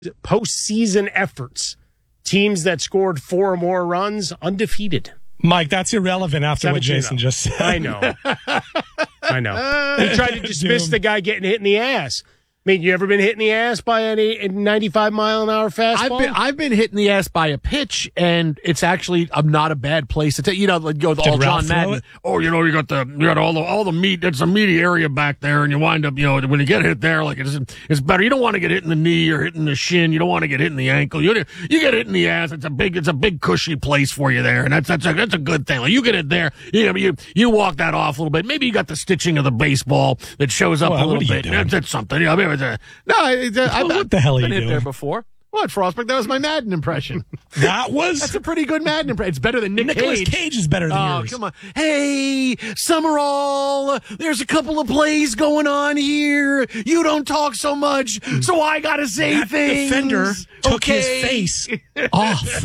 postseason efforts. Teams that scored 4 or more runs, undefeated. Mike, that's irrelevant after what Jason just said. I know. He tried to dismiss the guy getting hit in the ass. I mean, you ever been hit in the ass by any 95-mile-an-hour fastball? I've been hit in the ass by a pitch, and it's actually not a bad place to take. You know, like go with all John Madden. Oh, you got all the meat. It's a meaty area back there, and you wind up, when you get hit there, like it's better. You don't want to get hit in the knee or hit in the shin. You don't want to get hit in the ankle. You get hit in the ass. It's a big cushy place for you there, and that's a good thing. Like you get it there, you walk that off a little bit. Maybe you got the stitching of the baseball that shows up a little bit. That's something. What the hell are you doing? There before. What, Frostberg? That was my Madden impression. That's a pretty good Madden impression. It's better than Nicolas Cage is better than yours. Oh, come on. Hey, Summerall, there's a couple of plays going on here. You don't talk so much, so I got to say that things. Defender took his face off.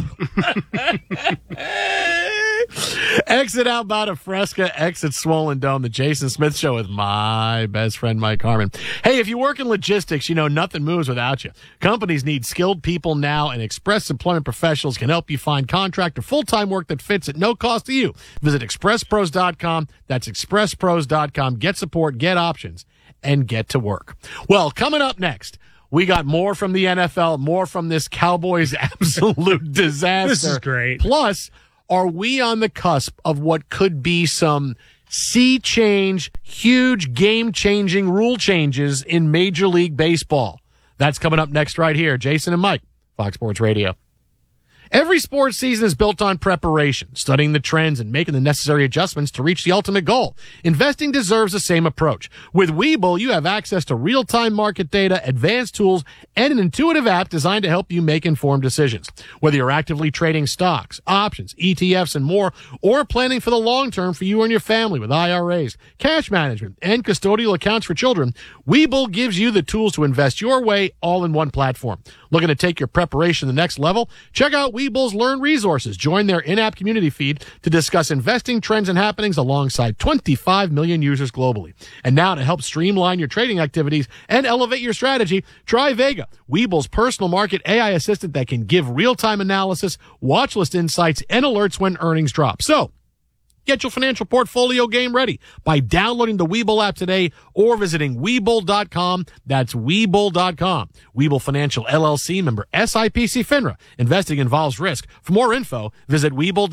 Exit Outbound of Fresca, exit Swollen Dome, the Jason Smith Show with my best friend, Mike Harmon. Hey, if you work in logistics, nothing moves without you. Companies need skilled people now, and Express Employment Professionals can help you find contract or full-time work that fits at no cost to you. Visit expresspros.com. That's expresspros.com. Get support, get options, and get to work. Well, coming up next, we got more from the NFL, more from this Cowboys absolute disaster. This is great. Plus, are we on the cusp of what could be some sea change, huge game-changing rule changes in Major League Baseball? That's coming up next right here. Jason and Mike, Fox Sports Radio. Every sports season is built on preparation, studying the trends and making the necessary adjustments to reach the ultimate goal. Investing deserves the same approach. With Webull, you have access to real-time market data, advanced tools, and an intuitive app designed to help you make informed decisions. Whether you're actively trading stocks, options, ETFs, and more, or planning for the long term for you and your family with IRAs, cash management, and custodial accounts for children, Webull gives you the tools to invest your way all in one platform. Looking to take your preparation to the next level? Check out Webull's Learn Resources. Join their in-app community feed to discuss investing trends and happenings alongside 25 million users globally. And now to help streamline your trading activities and elevate your strategy, try Vega, Webull's personal market AI assistant that can give real-time analysis, watch list insights, and alerts when earnings drop. So, get your financial portfolio game ready by downloading the Webull app today or visiting Webull.com. That's Webull.com. Webull Financial LLC, member SIPC FINRA. Investing involves risk. For more info, visit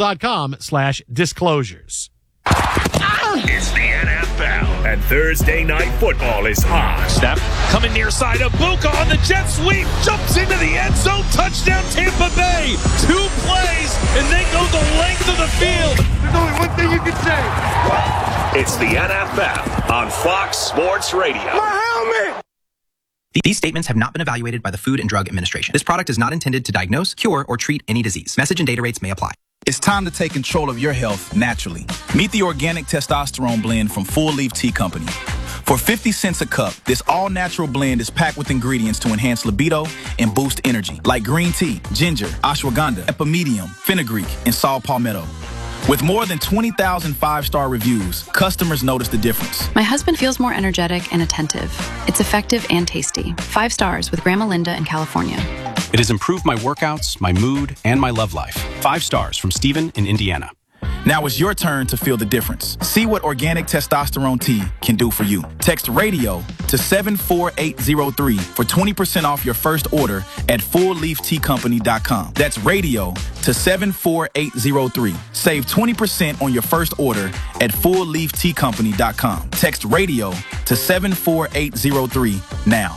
Webull.com/disclosures. It's the NFL, and Thursday Night Football is on. Steph coming near side of Buka on the jet sweep, jumps into the end zone, touchdown Tampa Bay. 2 plays, and they go the length of the field. There's only one thing you can say. It's the NFL on Fox Sports Radio. My helmet! These statements have not been evaluated by the Food and Drug Administration. This product is not intended to diagnose, cure, or treat any disease. Message and data rates may apply. It's time to take control of your health naturally. Meet the organic testosterone blend from Full Leaf Tea Company. For 50 cents a cup, this all-natural blend is packed with ingredients to enhance libido and boost energy, like green tea, ginger, ashwagandha, epimedium, fenugreek, and saw palmetto. With more than 20,000 five-star reviews, customers notice the difference. My husband feels more energetic and attentive. It's effective and tasty. 5 stars with Grandma Linda in California. It has improved my workouts, my mood, and my love life. 5 stars from Steven in Indiana. Now it's your turn to feel the difference. See what organic testosterone tea can do for you. Text RADIO to 74803 for 20% off your first order at fullleafteacompany.com. That's RADIO to 74803. Save 20% on your first order at fullleafteacompany.com. Text RADIO to 74803 now.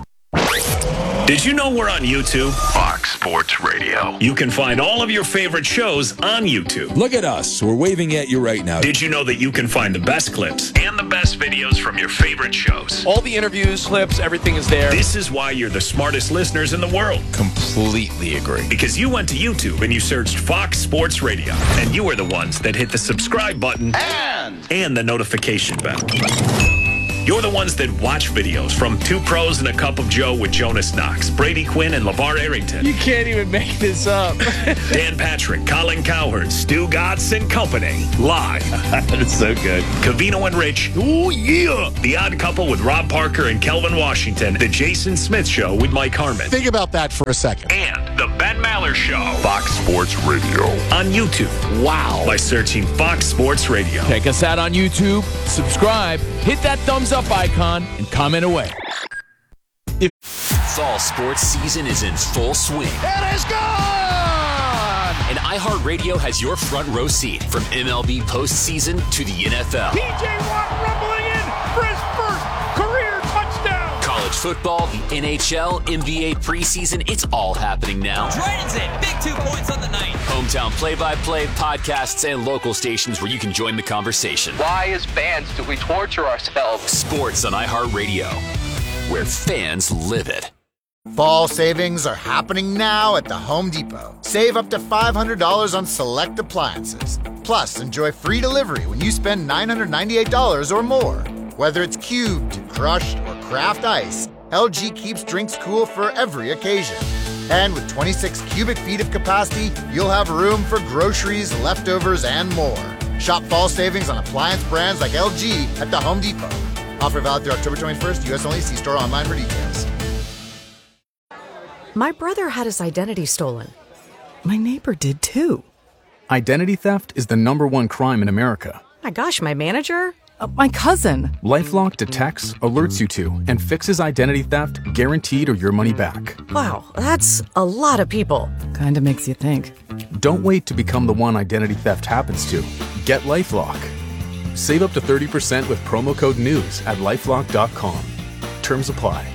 Did you know we're on YouTube? Fox Sports Radio. You can find all of your favorite shows on YouTube. Look at us. We're waving at you right now. Did you know that you can find the best clips and the best videos from your favorite shows? All the interviews, clips, everything is there. This is why you're the smartest listeners in the world. Completely agree. Because you went to YouTube and you searched Fox Sports Radio. And you were the ones that hit the subscribe button and the notification bell. You're the ones that watch videos from Two Pros and a Cup of Joe with Jonas Knox, Brady Quinn, and LeVar Arrington. You can't even make this up. Dan Patrick, Colin Cowherd, Stu Gatz and company. Live. That is so good. Covino and Rich. Ooh, yeah. The Odd Couple with Rob Parker and Kelvin Washington. The Jason Smith Show with Mike Harmon. Think about that for a second. And the Ben Maller Show. Fox Sports Radio. On YouTube. Wow. By searching Fox Sports Radio. Check us out on YouTube, subscribe, hit that thumbs up icon, and comment away. Fall sports season is in full swing. It is gone! And iHeartRadio has your front row seat from MLB postseason to the NFL. P.J. Watt rumbling in for his first career touchdown! College football, the NHL, NBA preseason, it's all happening now. Drayton's in. Big 2 points on the night. Hometown play-by-play, podcasts, and local stations where you can join the conversation. Why, as fans, do we torture ourselves? Sports on iHeartRadio, where fans live it. Fall savings are happening now at the Home Depot. Save up to $500 on select appliances. Plus, enjoy free delivery when you spend $998 or more. Whether it's cubed, crushed, or craft ice, LG keeps drinks cool for every occasion. And with 26 cubic feet of capacity, you'll have room for groceries, leftovers, and more. Shop fall savings on appliance brands like LG at the Home Depot. Offer valid through October 21st, U.S. only. See store online for details. My brother had his identity stolen. My neighbor did too. Identity theft is the #1 crime in America. My gosh, my manager? My cousin. LifeLock detects, alerts you to, and fixes identity theft guaranteed or your money back. Wow, that's a lot of people. Kinda makes you think. Don't wait to become the one identity theft happens to. Get LifeLock. Save up to 30% with promo code NEWS at LifeLock.com. Terms apply.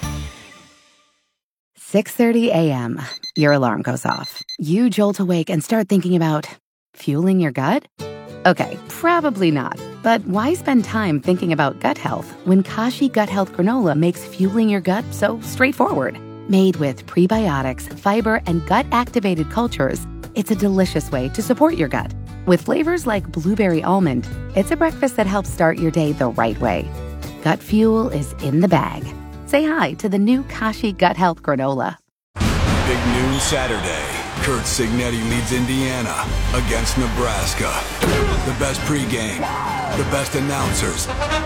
6:30 a.m. Your alarm goes off. You jolt awake and start thinking about fueling your gut? Okay, probably not. But why spend time thinking about gut health when Kashi Gut Health Granola makes fueling your gut so straightforward? Made with prebiotics, fiber, and gut-activated cultures, it's a delicious way to support your gut. With flavors like blueberry almond, it's a breakfast that helps start your day the right way. Gut fuel is in the bag. Say hi to the new Kashi Gut Health Granola. Big noon Saturday. Kurt Signetti leads Indiana against Nebraska. The best pregame, the best announcers.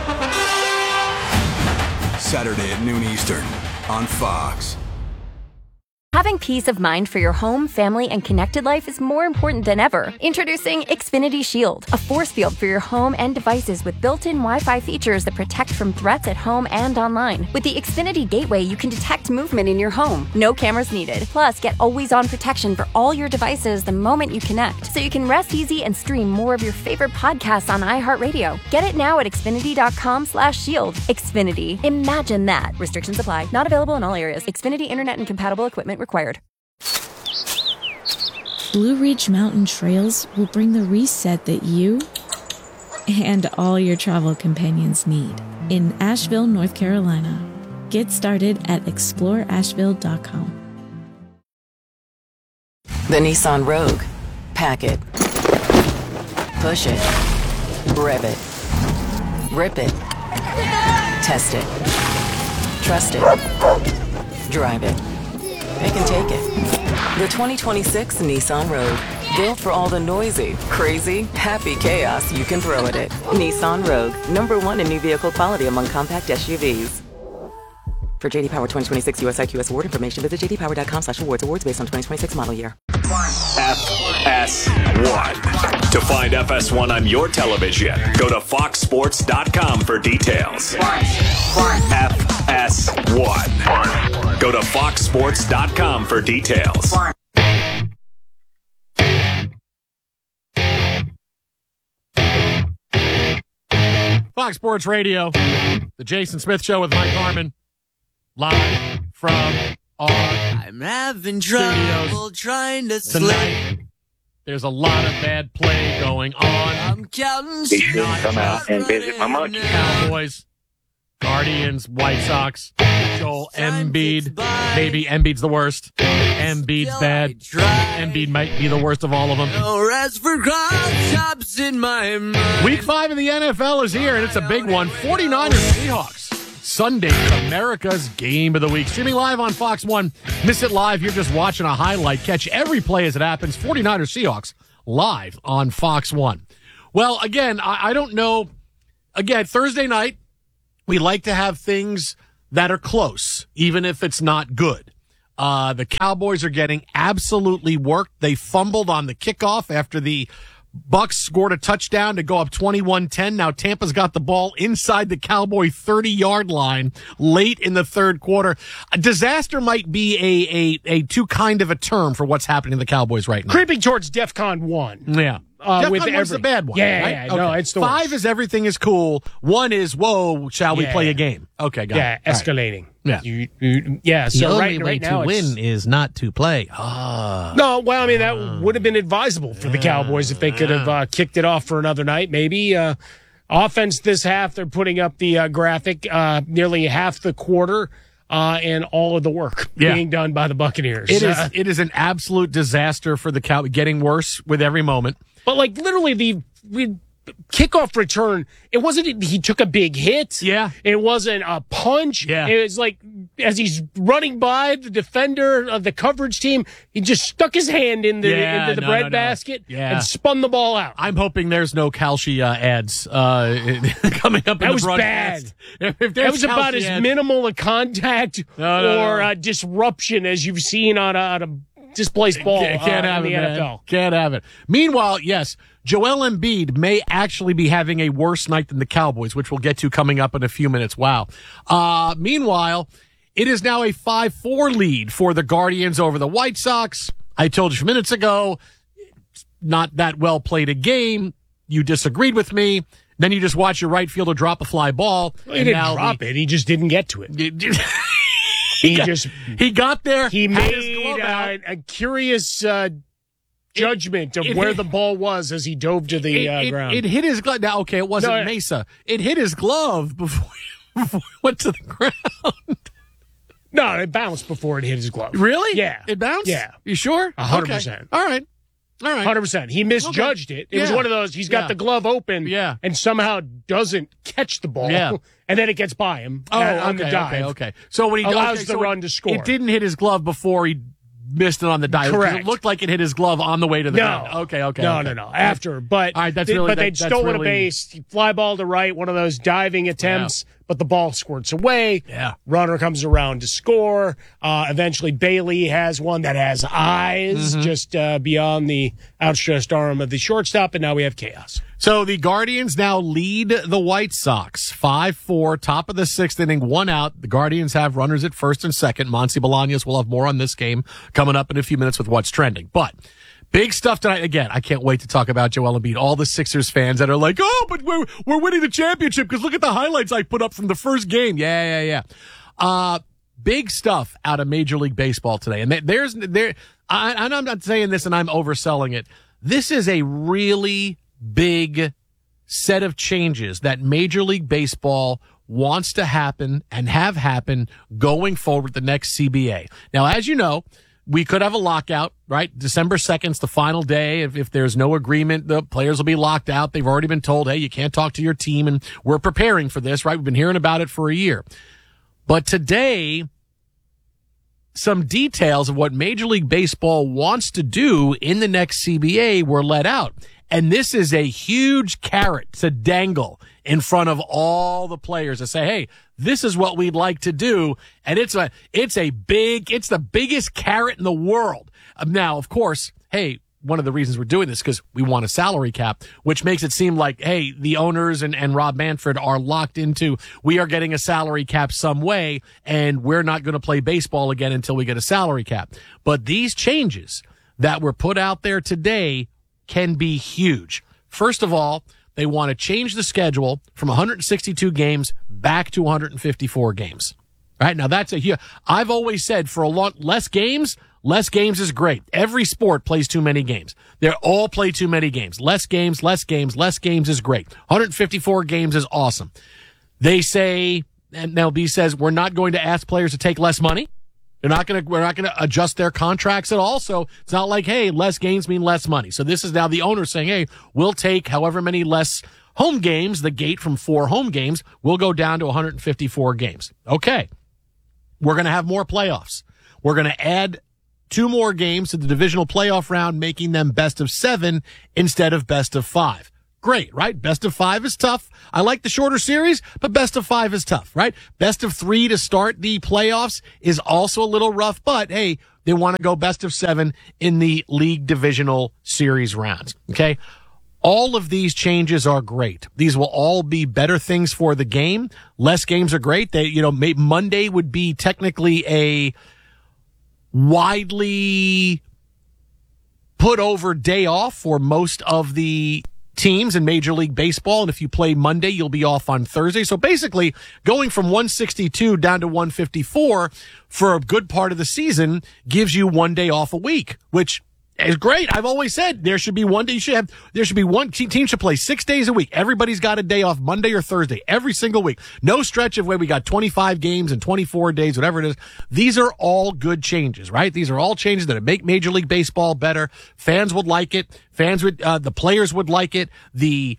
Saturday at noon Eastern on Fox. Having peace of mind for your home, family, and connected life is more important than ever. Introducing Xfinity Shield, a force field for your home and devices with built-in Wi-Fi features that protect from threats at home and online. With the Xfinity Gateway, you can detect movement in your home. No cameras needed. Plus, get always-on protection for all your devices the moment you connect, so you can rest easy and stream more of your favorite podcasts on iHeartRadio. Get it now at Xfinity.com/shield. Xfinity. Imagine that. Restrictions apply. Not available in all areas. Xfinity Internet and compatible equipment required. Blue Ridge Mountain Trails will bring the reset that you and all your travel companions need in Asheville, North Carolina. Get started at exploreasheville.com. The Nissan Rogue. Pack it. Push it. Rev it. Rip it. Test it. Trust it. Drive it. Pick and take it. The 2026 Nissan Rogue. Built for all the noisy, crazy, happy chaos you can throw at it. Nissan Rogue. #1 in new vehicle quality among compact SUVs. For JD Power 2026 US IQS award information, visit jdpower.com/awards. Awards based on 2026 model year. FS1. To find FS1 on your television, go to foxsports.com for details. FS1. Go to foxsports.com for details. Fox Sports Radio, the Jason Smith Show with Mike Harmon, live from our I'm having trouble trying to tonight. There's a lot of bad play going on. I'm counting. Be sure to come out and visit my monkey. Cowboys Guardians, White Sox, Joel Embiid. Maybe Embiid's the worst. Embiid's bad. Embiid might be the worst of all of them. Week 5 of the NFL is here, and it's a big one. 49ers Seahawks. Sunday, America's game of the week. Streaming live on Fox 1. Miss it live. You're just watching a highlight. Catch every play as it happens. 49ers Seahawks live on Fox 1. Well, again, I don't know. Again, Thursday night, we like to have things that are close, even if it's not good. The Cowboys are getting absolutely worked. They fumbled on the kickoff after the Bucs scored a touchdown to go up 21-10. Now Tampa's got the ball inside the Cowboy 30-yard line late in the third quarter. A disaster might be a too kind of a term for what's happening to the Cowboys right now. Creeping towards DEFCON 1. Yeah. With the bad one. Yeah, right? yeah, Okay. no, it's the 5 worst. is everything is cool. 1 is, whoa, shall we play a game? Okay, got it. Yeah, escalating. Right. Yeah. So the right only way now to win is not to play. Ah. No, well, I mean, that would have been advisable for the Cowboys if they could have kicked it off for another night. Maybe offense this half, they're putting up the graphic, nearly half the quarter. And all of the work being done by the Buccaneers. It is an absolute disaster for the Cowboys, getting worse with every moment. But like literally the kickoff return, it wasn't he took a big hit. Yeah. It wasn't a punch. Yeah. It was like as he's running by the defender of the coverage team, he just stuck his hand into the bread basket and spun the ball out. I'm hoping there's no Kalshi ads coming up in the was broadcast. bad. If That was about Kalshi as minimal a contact or disruption as you've seen on a displaced ball Can't have in the it, NFL. Man. Can't have it. Meanwhile, yes, Joel Embiid may actually be having a worse night than the Cowboys, which we'll get to coming up in a few minutes. Wow. Meanwhile, it is now a 5-4 lead for the Guardians over the White Sox. I told you a few minutes ago, not that well played a game. You disagreed with me. Then you just watch your right fielder drop a fly ball. Well, he didn't drop it. He just didn't get to it. He got there. He made a curious judgment of where the ball was as he dove to the ground. It hit his glove. Now, okay, it wasn't Mesa. It hit his glove before he went to the ground. No, it bounced before it hit his glove. Really? Yeah. It bounced? Yeah. You sure? 100%. Okay. All right. 100%. He misjudged it. It was one of those, he's got the glove open and somehow doesn't catch the ball. Yeah. And then it gets by him on the dive. Okay. So when he allows the run to score. It didn't hit his glove before he missed it on the dive. Correct. It looked like it hit his glove on the way to the ground. Okay. No. After. But, all right, but they'd stolen a base, fly ball to right, one of those diving attempts, but the ball squirts away. Yeah. Runner comes around to score. Eventually Bailey has one that has eyes just beyond the outstretched arm of the shortstop, and now we have chaos. So the Guardians now lead the White Sox 5-4, top of the 6th inning, 1 out. The Guardians have runners at first and second. Monty Bolaños will have more on this game coming up in a few minutes with what's trending. But big stuff tonight. Again, I can't wait to talk about Joel Embiid. All the Sixers fans that are like, oh, but we're winning the championship because look at the highlights I put up from the first game. Yeah. Big stuff out of Major League Baseball today. And I'm not saying this and I'm overselling it. This is a really big set of changes that Major League Baseball wants to happen and have happen going forward with the next CBA. Now, as you know, we could have a lockout, right? December 2nd is the final day. If there's no agreement, the players will be locked out. They've already been told, hey, you can't talk to your team, and we're preparing for this, right? We've been hearing about it for a year. But today, some details of what Major League Baseball wants to do in the next CBA were let out. And this is a huge carrot to dangle in front of all the players to say, hey, this is what we'd like to do. And it's the biggest carrot in the world. Now, of course, hey, one of the reasons we're doing this is because we want a salary cap, which makes it seem like, hey, the owners and Rob Manfred are locked into, we are getting a salary cap some way, and we're not going to play baseball again until we get a salary cap. But these changes that were put out there today can be huge. First of all, they want to change the schedule from 162 games back to 154 games. Right? Now that's I've always said for less games is great. Every sport plays too many games. They all play too many games. Less games is great. 154 games is awesome. They say MLB says we're not going to ask players to take less money. We're not going to adjust their contracts at all. So it's not like, hey, less games mean less money. So this is now the owner saying, hey, we'll take however many less home games. The gate from 4 home games will go down to 154 games. Okay. We're going to have more playoffs. We're going to add 2 more games to the divisional playoff round, making them best of 7 instead of best of 5. Great, right? Best of 5 is tough. I like the shorter series, but best of 5 is tough, right? Best of 3 to start the playoffs is also a little rough, but hey, they want to go best of 7 in the league divisional series rounds. Okay. All of these changes are great. These will all be better things for the game. Less games are great. Monday would be technically a widely put over day off for most of the teams in Major League Baseball. And if you play Monday, you'll be off on Thursday. So basically going from 162 down to 154 for a good part of the season gives you 1 day off a week, which is great. I've always said there should be 1 day. There should be one team should play 6 days a week. Everybody's got a day off Monday or Thursday every single week. No stretch of where we got 25 games and 24 days, whatever it is. These are all good changes, right? These are all changes that make Major League Baseball better. Fans would like it. The players would like it. The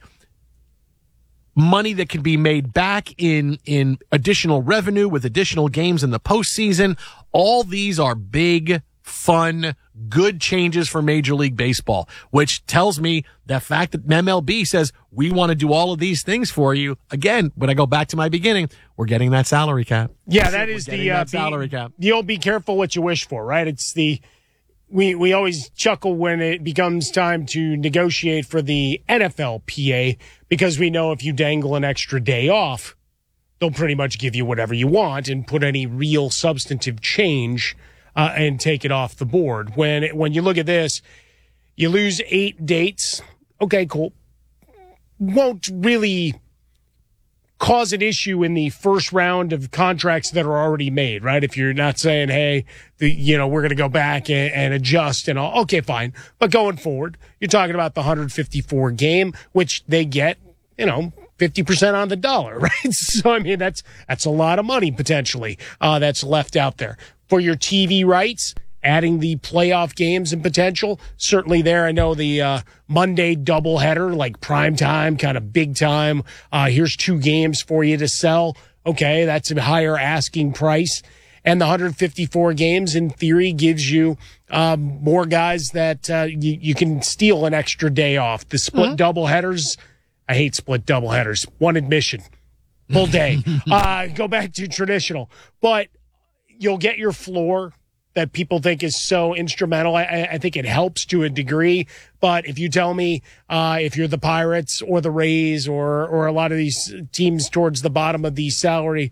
money that can be made back in additional revenue with additional games in the postseason. All these are big, fun, good changes for Major League Baseball, which tells me the fact that MLB says we want to do all of these things for you. Again, when I go back to my beginning, we're getting that salary cap. Yeah, that is the salary cap. You'll be careful what you wish for, right? It's we always chuckle when it becomes time to negotiate for the NFLPA because we know if you dangle an extra day off, they'll pretty much give you whatever you want and put any real substantive change and take it off the board. When you look at this, you lose 8 dates. Okay, cool. Won't really cause an issue in the first round of contracts that are already made, right? If you're not saying, hey, we're going to go back and adjust and all. Okay, fine. But going forward, you're talking about the 154 game, which they get, 50% on the dollar, right? So, I mean, that's a lot of money potentially that's left out there. For your TV rights, adding the playoff games and potential, certainly there. I know the Monday doubleheader, like prime time, kind of big time. Here's 2 games for you to sell. Okay, that's a higher asking price. And the 154 games, in theory, gives you more guys that you can steal an extra day off. The split doubleheaders, I hate split doubleheaders. One admission, full day. Go back to traditional. But you'll get your floor that people think is so instrumental. I think it helps to a degree. But if you tell me if you're the Pirates or the Rays or a lot of these teams towards the bottom of the salary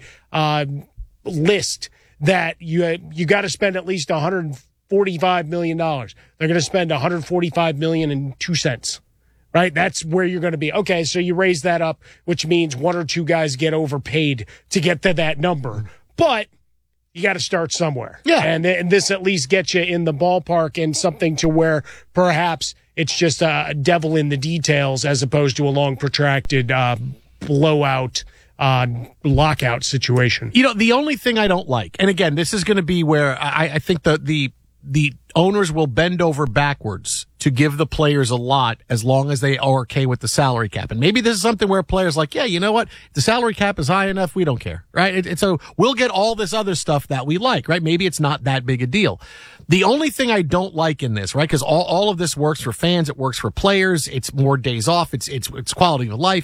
list, that you got to spend at least $145 million. They're going to spend $145 million and 2 cents. Right? That's where you're going to be. Okay, so you raise that up, which means 1 or 2 guys get overpaid to get to that number. But you got to start somewhere. Yeah. And this at least gets you in the ballpark and something to where perhaps it's just a devil in the details as opposed to a long protracted blowout lockout situation. The only thing I don't like, and again, this is going to be where I think the owners will bend over backwards to give the players a lot as long as they are okay with the salary cap. And maybe this is something where players like, yeah, you know what? The salary cap is high enough. We don't care, right? So we'll get all this other stuff that we like, right? Maybe it's not that big a deal. The only thing I don't like in this, right? Because all of this works for fans. It works for players. It's more days off. It's quality of life.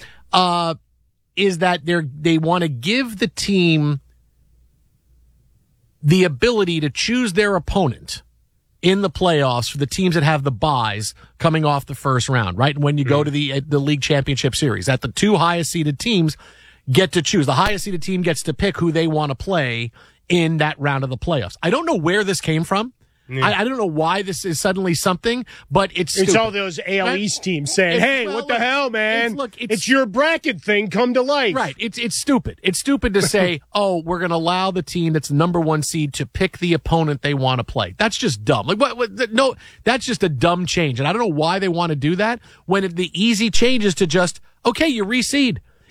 Is that they want to give the team the ability to choose their opponent in the playoffs for the teams that have the buys coming off the first round, right? When you go to the league championship series, that the 2 highest seeded teams get to choose. The highest seeded team gets to pick who they want to play in that round of the playoffs. I don't know where this came from. Yeah. I don't know why this is suddenly something, but it's all those AL East teams saying, hey, what the hell, man? It's your bracket thing come to life. Right. It's stupid. It's stupid to say, oh, we're going to allow the team that's the number 1 seed to pick the opponent they want to play. That's just dumb. No, that's just a dumb change. And I don't know why they want to do that when the easy change is to just, okay, you reseed.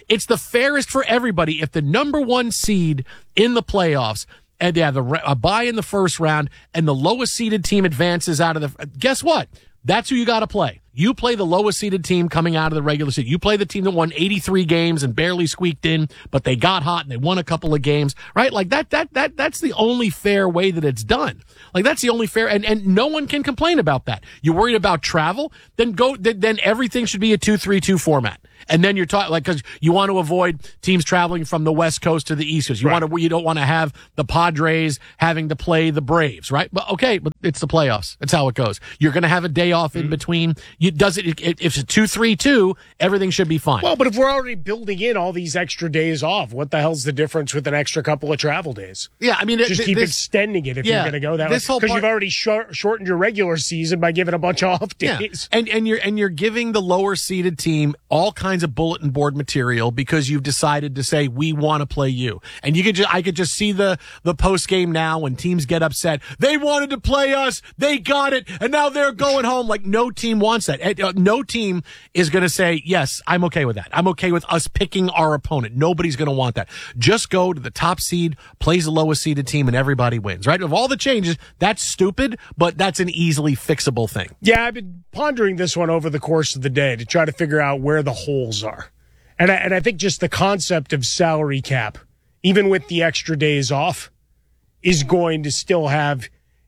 it's the fairest for everybody if the number one seed in the playoffs and they have a bye in the first round and the lowest seeded team advances out of the, guess what? That's who you got to play. You play the lowest seeded team coming out of the regular season. You play the team that won 83 games and barely squeaked in, but they got hot and they won a couple of games, right? Like that's the only fair way that it's done. Like that's the only fair, and no one can complain about that. You're worried about travel? Then then everything should be a 2-3-2 format. And then you're talking like, cause you want to avoid teams traveling from the West Coast to the East Coast. You don't want to have the Padres having to play the Braves, right? But okay, but it's the playoffs. That's how it goes. You're going to have a day off in between. If it's a 2-3-2, everything should be fine. Well, but if we're already building in all these extra days off, what the hell's the difference with an extra couple of travel days? Yeah, I mean, just keep extending it if you're going to go that way. Because you've already shortened your regular season by giving a bunch of off days. Yeah. And you're giving the lower seeded team all kinds of bulletin board material because you've decided to say we want to play you. And I could just see the post game now when teams get upset. They wanted to play us, they got it, and now they're going home. Like no team wants that. No team is going to say, yes, I'm okay with that. I'm okay with us picking our opponent. Nobody's going to want that. Just go to the top seed, plays the lowest seeded team, and everybody wins, right? Of all the changes, that's stupid, but that's an easily fixable thing. Yeah, I've been pondering this one over the course of the day to try to figure out where the holes are. And I think just the concept of salary cap, even with the extra days off, is going to still have,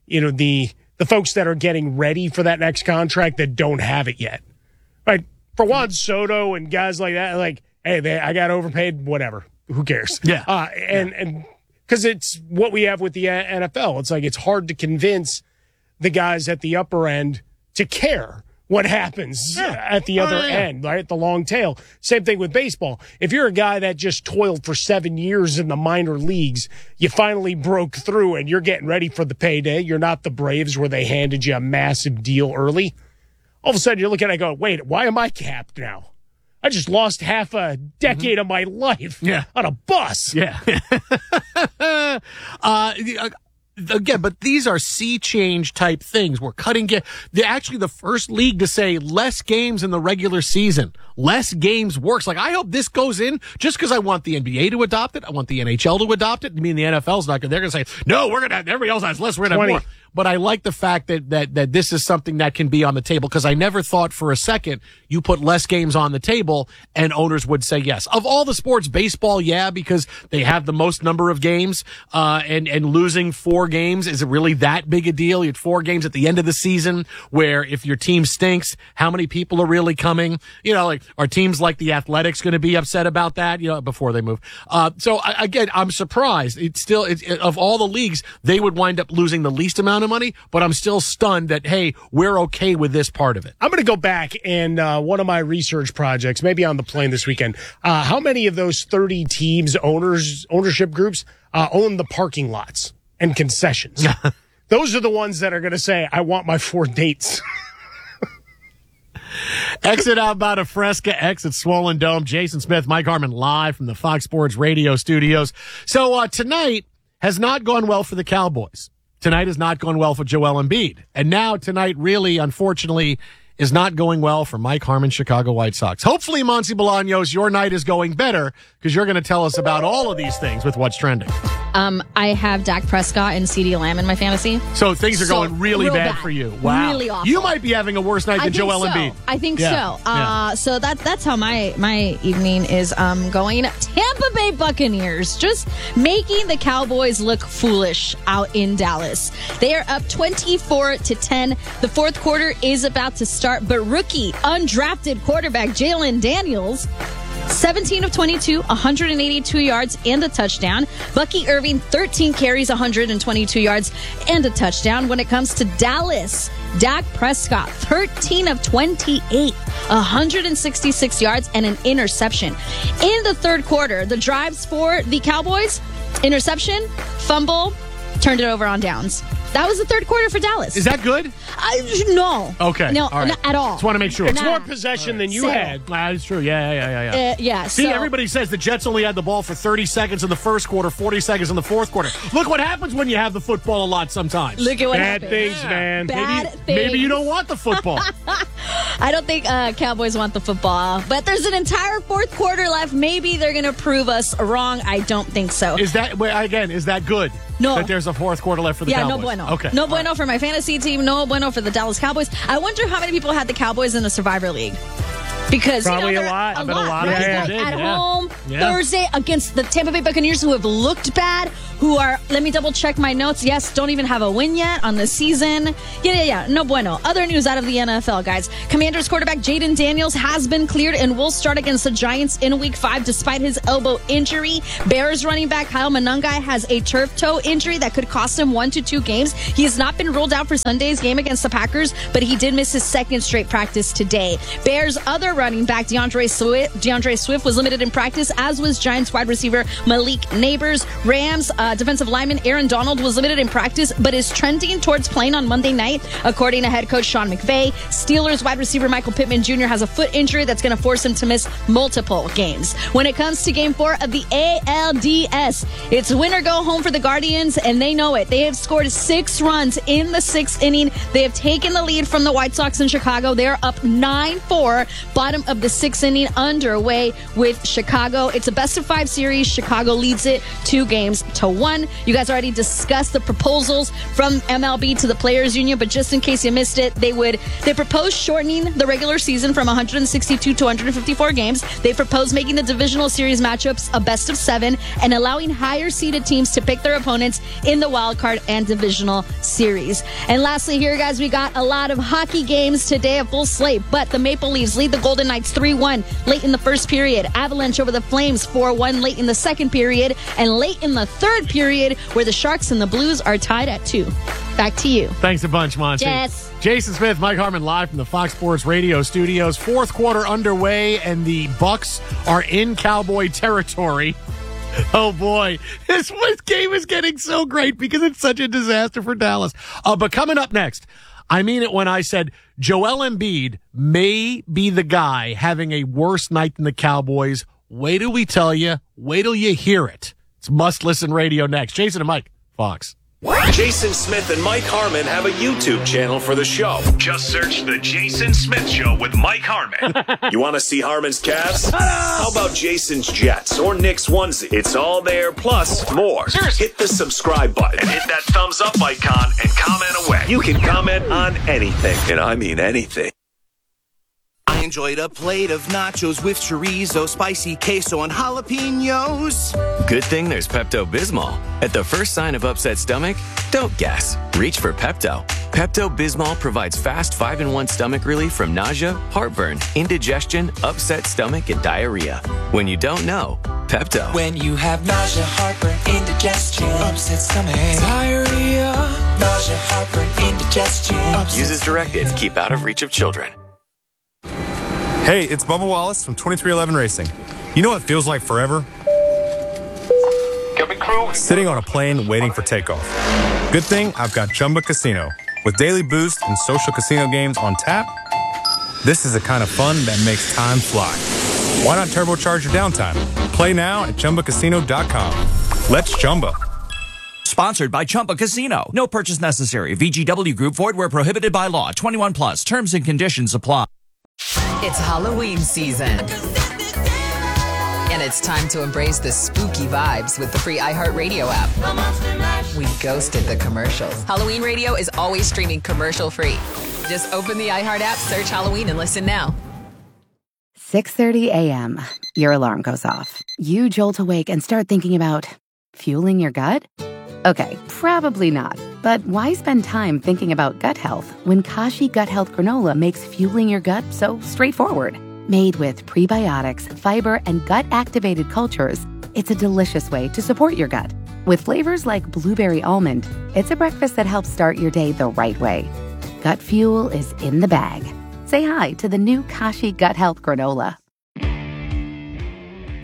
the folks that are getting ready for that next contract that don't have it yet. Right? For Juan Soto and guys like that, like, hey, I got overpaid, whatever. Who cares? Yeah. And because it's what we have with the NFL. It's like it's hard to convince the guys at the upper end to care what happens at the other end, right? The long tail. Same thing with baseball. If you're a guy that just toiled for 7 years in the minor leagues, you finally broke through and you're getting ready for the payday. You're not the Braves where they handed you a massive deal early. All of a sudden you're looking at it and go, wait, why am I capped now? I just lost half a decade of my life on a bus. Yeah. Again, but these are sea change type things. We're cutting they're actually the first league to say less games in the regular season. Less games works. Like, I hope this goes in just because I want the NBA to adopt it. I want the NHL to adopt it. I mean, the NFL's not going to, they're going to say, no, we're going to have, everybody else has less, we're going to have more. But I like the fact that this is something that can be on the table because I never thought for a second you put less games on the table and owners would say yes. Of all the sports, baseball, yeah, because they have the most number of games, and losing 4 games is really that big a deal. You had 4 games at the end of the season where if your team stinks, how many people are really coming? Like, are teams like the Athletics going to be upset about that, before they move? So again, I'm surprised. Of all the leagues, they would wind up losing the least amount of money, but I'm still stunned that, hey, we're okay with this part of it. I'm going to go back and one of my research projects, maybe on the plane this weekend, how many of those 30 teams, ownership groups, own the parking lots and concessions? Those are the ones that are going to say, I want my 4 dates. Exit outbound of Fresca, exit Swollen Dome. Jason Smith, Mike Harmon live from the Fox Sports Radio studios. So tonight has not gone well for the Cowboys. Tonight has not gone well for Joel Embiid. And now tonight really, unfortunately, is not going well for Mike Harmon, Chicago White Sox. Hopefully, Monty Bolaños, your night is going better because you're going to tell us about all of these things with what's trending. I have Dak Prescott and CeeDee Lamb in my fantasy. So things are going really bad for you. Wow. Really awful. You might be having a worse night than Joel Embiid. I think so. So that's how my evening is going. Tampa Bay Buccaneers just making the Cowboys look foolish out in Dallas. They are up 24-10. The fourth quarter is about to start, but rookie undrafted quarterback Jalen Daniels, 17 of 22, 182 yards and a touchdown. Bucky Irving, 13 carries, 122 yards and a touchdown. When it comes to Dallas, Dak Prescott, 13 of 28, 166 yards and an interception. In the third quarter, the drives for the Cowboys, interception, fumble, turned it over on downs. That was the third quarter for Dallas. Is that good? No. Okay. No, all right. not at all. Just want to make sure. It's more possession than you had. That's true. Yeah. Yeah. See, so, everybody says the Jets only had the ball for 30 seconds in the first quarter, 40 seconds in the fourth quarter. Look what happens when you have the football a lot sometimes. Look at what Bad happened. things, man. Bad things. Maybe you don't want the football. I don't think Cowboys want the football, but there's an entire fourth quarter left. Maybe they're going to prove us wrong. I don't think so. Is that good? No. That there's a fourth quarter left for the Cowboys? Yeah, no bueno. Okay. No bueno for my fantasy team. No bueno for the Dallas Cowboys. I wonder how many people had the Cowboys in the Survivor League. Because probably a lot. A I bet a lot right? of Like people at did. home Thursday against the Tampa Bay Buccaneers, who have looked bad, who are, let me double check my notes. Yes, don't even have a win yet on the season. Yeah. No bueno. Other news out of the NFL, guys. Commanders quarterback Jaden Daniels has been cleared and will start against the Giants in Week 5 despite his elbow injury. Bears running back Kyle Monangai has a turf toe injury that could cost him 1 to 2 games. He has not been ruled out for Sunday's game against the Packers, but he did miss his second straight practice today. Bears other running back DeAndre Swift was limited in practice, as was Giants wide receiver Malik Neighbors. Rams defensive lineman Aaron Donald was limited in practice, but is trending towards playing on Monday night, according to head coach Sean McVay. Steelers wide receiver Michael Pittman Jr. has a foot injury that's going to force him to miss multiple games. When it comes to Game 4 of the ALDS, it's win or go home for the Guardians, and they know it. They have scored 6 runs in the 6th inning. They have taken the lead from the White Sox in Chicago. They're up 9-4, bottom of the 6th inning, underway with Chicago. It's a best-of-5 series. Chicago leads it 2-1. You guys already discussed the proposals from MLB to the Players Union, but just in case you missed it, they proposed shortening the regular season from 162 to 154 games. They proposed making the divisional series matchups a best of 7 and allowing higher-seeded teams to pick their opponents in the wild card and divisional series. And lastly here, guys, we got a lot of hockey games today, a full slate, but the Maple Leafs lead the Golden Knights 3-1 late in the first period. Avalanche over the Flames 4-1 late in the second period, and late in the third period, where the Sharks and the Blues are tied at 2. Back to you. Thanks a bunch, Monty. Yes. Jason Smith, Mike Harmon, live from the Fox Sports Radio studios. Fourth quarter underway, and the Bucks are in Cowboy territory. Oh, boy. This game is getting so great because it's such a disaster for Dallas. But coming up next, I mean it when I said Joel Embiid may be the guy having a worse night than the Cowboys. Wait till we tell you. Wait till you hear it. It's must-listen radio next. Jason and Mike, Fox. Jason Smith and Mike Harmon have a YouTube channel for the show. Just search The Jason Smith Show with Mike Harmon. You want to see Harmon's Cavs? How about Jason's Jets or Nick's onesie? It's all there, plus more. Hit the subscribe button and hit that thumbs up icon and comment away. You can comment on anything, and I mean anything. I enjoyed a plate of nachos with chorizo, spicy queso, and jalapenos. Good thing there's Pepto-Bismol. At the first sign of upset stomach, don't guess. Reach for Pepto. Pepto-Bismol provides fast 5-in-1 stomach relief from nausea, heartburn, indigestion, upset stomach, and diarrhea. When you don't know, Pepto. When you have nausea, heartburn, indigestion, upset stomach, diarrhea, nausea, heartburn, indigestion. Use as directed. Keep out of reach of children. Hey, it's Bubba Wallace from 2311 Racing. You know what feels like forever? Cabin crew. Sitting on a plane waiting for takeoff. Good thing I've got Chumba Casino. With daily boost and social casino games on tap, this is the kind of fun that makes time fly. Why not turbocharge your downtime? Play now at ChumbaCasino.com. Let's Chumba. Sponsored by Chumba Casino. No purchase necessary. VGW Group. Void where prohibited by law. 21 plus. Terms and conditions apply. It's Halloween season. And it's time to embrace the spooky vibes with the free iHeartRadio app. We ghosted the commercials. Halloween Radio is always streaming commercial-free. Just open the iHeart app, search Halloween, and listen now. 6:30 a.m. Your alarm goes off. You jolt awake and start thinking about fueling your gut? Okay, probably not. But why spend time thinking about gut health when Kashi Gut Health Granola makes fueling your gut so straightforward? Made with prebiotics, fiber, and gut-activated cultures, it's a delicious way to support your gut. With flavors like blueberry almond, it's a breakfast that helps start your day the right way. Gut fuel is in the bag. Say hi to the new Kashi Gut Health Granola.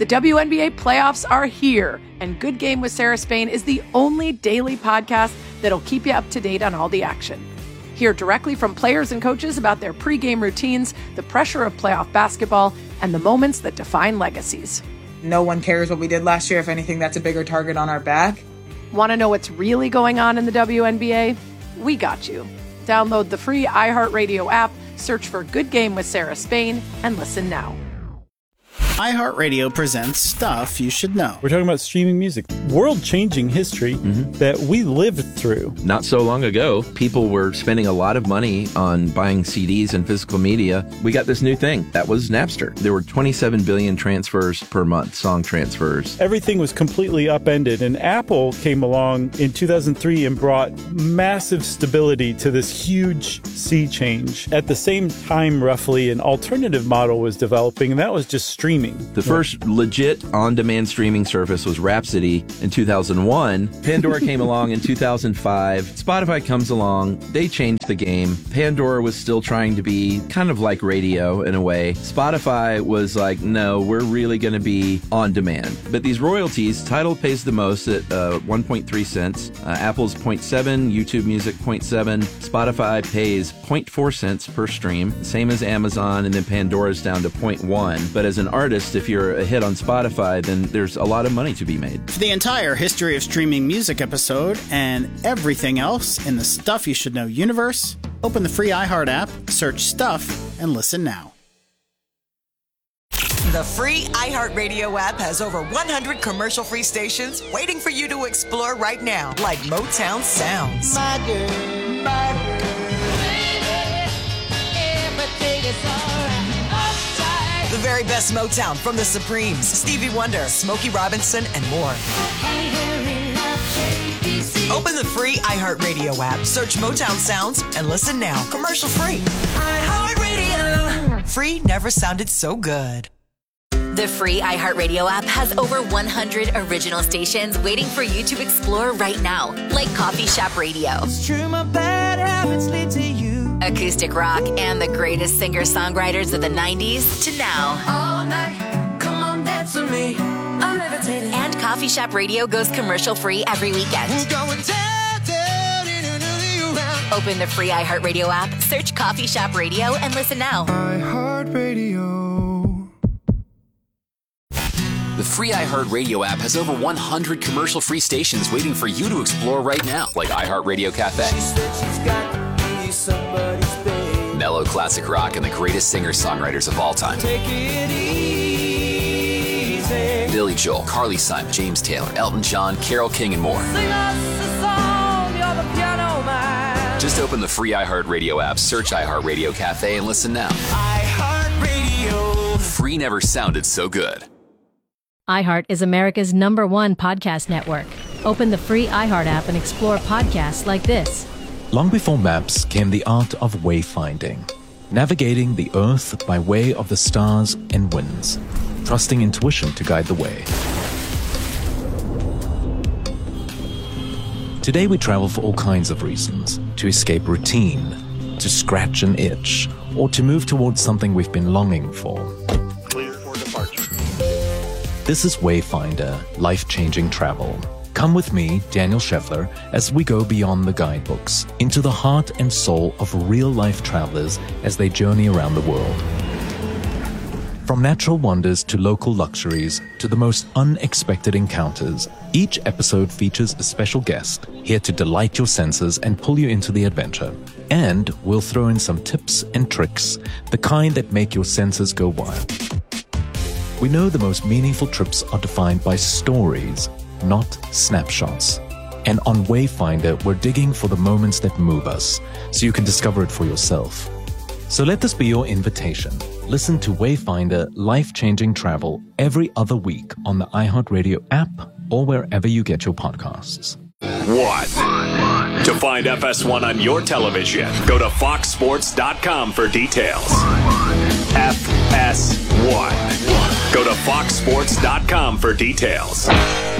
The WNBA playoffs are here, and Good Game with Sarah Spain is the only daily podcast that'll keep you up to date on all the action. Hear directly from players and coaches about their pregame routines, the pressure of playoff basketball, and the moments that define legacies. No one cares what we did last year. If anything, that's a bigger target on our back. Want to know what's really going on in the WNBA? We got you. Download the free iHeartRadio app, search for Good Game with Sarah Spain, and listen now. iHeartRadio presents Stuff You Should Know. We're talking about streaming music, world-changing history that we lived through. Not so long ago, people were spending a lot of money on buying CDs and physical media. We got this new thing. That was Napster. There were 27 billion transfers per month, song transfers. Everything was completely upended, and Apple came along in 2003 and brought massive stability to this huge sea change. At the same time, roughly, an alternative model was developing, and that was just streaming. The first legit on-demand streaming service was Rhapsody in 2001. Pandora came along in 2005. Spotify comes along. They changed the game. Pandora was still trying to be kind of like radio in a way. Spotify was like, no, we're really going to be on demand. But these royalties, Tidal pays the most at 1.3 cents. Apple's 0.7, YouTube Music 0.7. Spotify pays 0.4 cents per stream, same as Amazon, and then Pandora's down to 0.1. But as an artist, if you're a hit on Spotify, then there's a lot of money to be made. For the entire history of streaming music episode and everything else in the Stuff You Should Know universe, open the free iHeart app, search Stuff, and listen now. The free iHeartRadio app has over 100 commercial-free stations waiting for you to explore right now, like Motown Sounds. My girl, baby, everything is alright. The very best Motown from the Supremes, Stevie Wonder, Smokey Robinson, and more. Open the free iHeartRadio app, search Motown Sounds, and listen now. Commercial free. iHeartRadio. Free never sounded so good. The free iHeartRadio app has over 100 original stations waiting for you to explore right now, like Coffee Shop Radio. It's true, my bad habits lead to you. Acoustic rock and the greatest singer-songwriters of the 90s to now. All night, come on, dance with me. I'm levitating. And Coffee Shop Radio goes commercial-free every weekend. Going down, down, in around. Open the free iHeartRadio app, search Coffee Shop Radio, and listen now. iHeartRadio. The free iHeartRadio app has over 100 commercial-free stations waiting for you to explore right now, like iHeartRadio Cafe. She said she's got to be somebody's babe. Mellow classic rock and the greatest singer-songwriters of all time. Take it easy. Billy Joel, Carly Simon, James Taylor, Elton John, Carole King, and more. Sing us a song, you're the piano man. Just open the free iHeartRadio app, search iHeartRadio Cafe, and listen now. iHeartRadio. Free never sounded so good. iHeart is America's #1 podcast network. Open the free iHeart app and explore podcasts like this. Long before maps came the art of wayfinding, navigating the earth by way of the stars and winds, trusting intuition to guide the way. Today we travel for all kinds of reasons: to escape routine, to scratch an itch, or to move towards something we've been longing for. Clear for departure. This is Wayfinder, life-changing travel. Come with me, Daniel Scheffler, as we go beyond the guidebooks, into the heart and soul of real-life travelers as they journey around the world. From natural wonders to local luxuries to the most unexpected encounters, each episode features a special guest here to delight your senses and pull you into the adventure. And we'll throw in some tips and tricks, the kind that make your senses go wild. We know the most meaningful trips are defined by stories, not snapshots. And on Wayfinder, we're digging for the moments that move us, so you can discover it for yourself. So let this be your invitation. Listen to Wayfinder Life-Changing Travel every other week on the iHeartRadio app or wherever you get your podcasts. One. To find FS1 on your television, go to foxsports.com for details. FS1. Go to foxsports.com for details.